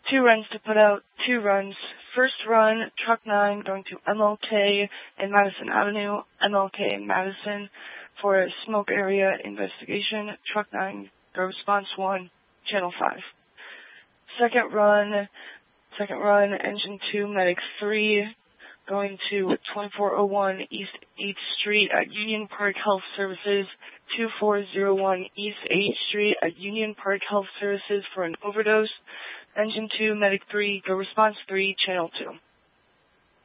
2 runs to put out 2 runs. First run, Truck 9 going to MLK and Madison Avenue, MLK and Madison for a smoke area investigation. Truck 9, go response 1, channel 5. Second run, engine 2, medic 3, going to 2401 East 8th Street at Union Park Health Services, 2401 East 8th Street at Union Park Health Services for an overdose. Engine 2, medic 3, go response 3, channel 2.